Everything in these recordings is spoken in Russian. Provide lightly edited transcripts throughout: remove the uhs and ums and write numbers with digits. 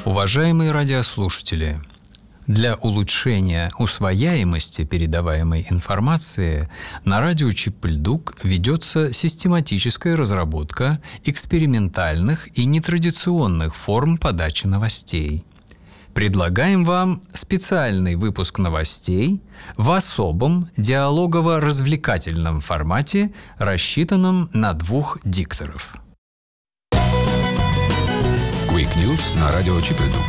Уважаемые радиослушатели, для улучшения усвояемости передаваемой информации на радио Чип-Льдук ведется систематическая разработка экспериментальных и нетрадиционных форм подачи новостей. Предлагаем вам специальный выпуск новостей в особом диалогово-развлекательном формате, рассчитанном на 2 дикторов. Quick News на радио Чип-Льдук.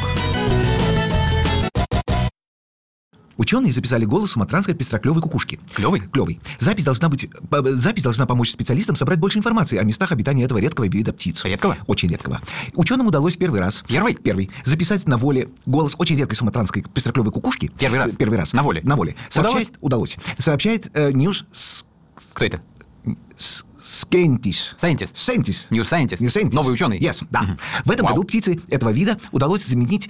Ученые записали голос суматранской пестроклевой кукушки. Клевый? Клевый. Запись должна помочь специалистам собрать больше информации о местах обитания этого редкого вида птиц. Редкого? Очень редкого. Ученым удалось первый раз. Первый? Записать на воле голос очень редкой суматранской пестроклевой кукушки. Первый раз? На воле. Удалось. Сообщает News... Кто это? Scientist. New Scientist. Новый ученый. Yes, да. В этом году птицы этого вида удалось заметить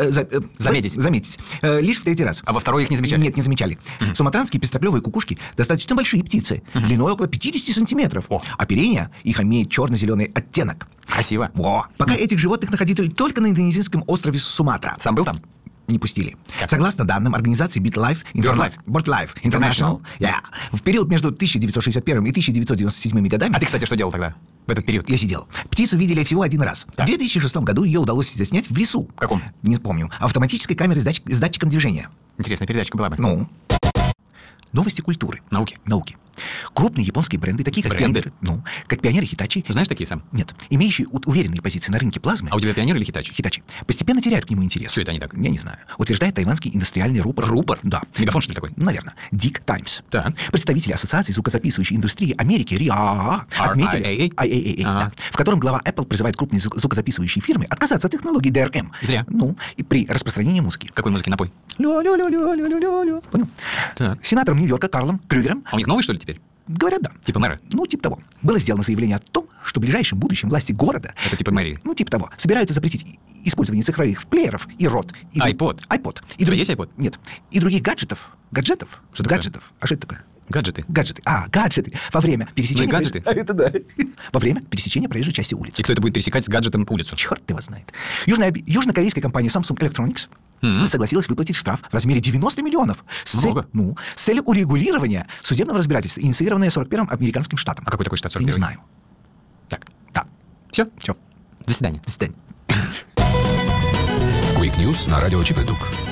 лишь в 3-й раз. А во второй их не замечали? Нет, не замечали. Суматранские пестроклевые кукушки достаточно большие птицы, длиной около 50 сантиметров. Оперение их имеет черно-зеленый оттенок. Красиво. Пока этих животных находили только на индонезийском острове Суматра. Сам был там? Не пустили. Как? Согласно данным организации BirdLife International, в период между 1961 и 1997 годами... А ты, кстати, что делал тогда, в этот период? Я сидел. Птицу видели всего 1 раз. Так. В 2006 году ее удалось заснять в лесу. В каком? Не помню. Автоматической камерой с датчиком движения. Интересная передачка была бы. Ну. Новости культуры. Науки. Крупные японские бренды, такие как Бренды? как Пионер и Hitachi. Знаешь такие сам? Нет. Имеющие уверенные позиции на рынке плазмы. А у тебя Пионер или Hitachi? Hitachi постепенно теряют к нему интерес. Что это они так? Я не знаю. Утверждает тайванский индустриальный рупор. Рупор? Да. Мегафон, что ли, такой? Наверное. Dick Times. Так. Представители Ассоциации звукозаписывающей индустрии Америки RIAA отметили, RIAA? в котором глава Apple призывает крупные звукозаписывающие фирмы отказаться от технологий DRM. Зря. И при распространении музыки. Какой музыки? Напой. Понял? Так. Сенатором Нью-Йорка Карлом Крюгером, А у них новый, что ли, теперь? говорят, да. Типа мэра? Типа того. Было сделано заявление о том, что в ближайшем будущем власти города... Это типа мэрии? Типа того. Собираются запретить использование цифровых плееров и рот. iPod. И Есть iPod? Нет. И других гаджетов. Что такое? А что это такое? Гаджеты. Гаджеты. Во время пересечения... гаджеты? Это да. Во время пересечения проезжей части улицы. И кто это будет пересекать с гаджетом улицу? Черт его знает. Южнокорейская компания Samsung Electronics согласилась выплатить штраф в размере 90 миллионов с целью урегулирования судебного разбирательства, инициированное 41-м американским штатом. А какой такой штат? Я не знаю. Так. Да. Все? Все. До свидания. До свидания. Quick News на радио Чип-Льдук.